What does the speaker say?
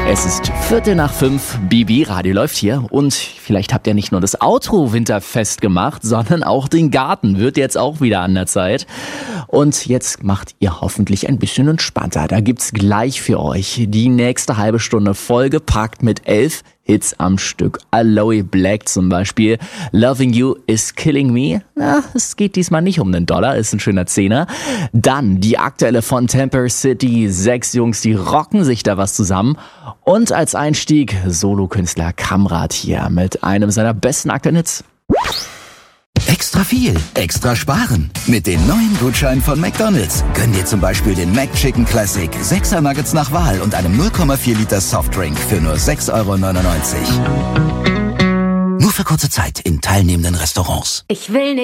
Es ist 4:45, BB Radio läuft hier und vielleicht habt ihr nicht nur das Auto winterfest gemacht, sondern auch den Garten. Wird jetzt auch wieder an der Zeit. Und jetzt macht ihr hoffentlich ein bisschen entspannter. Da gibt's gleich für euch die nächste halbe Stunde vollgepackt mit 11 Hits am Stück. Aloe Black zum Beispiel. Loving You is Killing Me. Na, es geht diesmal nicht um $1, ist ein schöner Zehner. Dann die aktuelle von Temper City. 6 Jungs, die rocken sich da was zusammen. Und als Einstieg Solokünstler Kamrat hier mit einem seiner besten aktuellen Hits. Extra viel, extra sparen. Mit den neuen Gutscheinen von McDonald's. Gönn dir zum Beispiel den McChicken Classic, 6er Nuggets nach Wahl und einem 0,4 Liter Softdrink für nur 6,99 €. Nur für kurze Zeit in teilnehmenden Restaurants. Ich will nicht